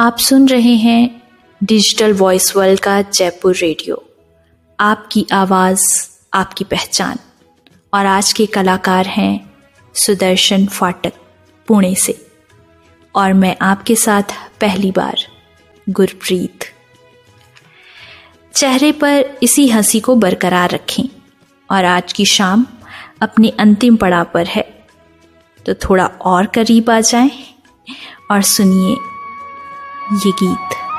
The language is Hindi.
आप सुन रहे हैं डिजिटल वॉइस वर्ल्ड का जयपुर रेडियो। आपकी आवाज़ आपकी पहचान। और आज के कलाकार हैं सुदर्शन फाटक पुणे से, और मैं आपके साथ पहली बार गुरप्रीत। चेहरे पर इसी हंसी को बरकरार रखें और आज की शाम अपने अंतिम पड़ाव पर है, तो थोड़ा और करीब आ जाएं और सुनिए ये गीत।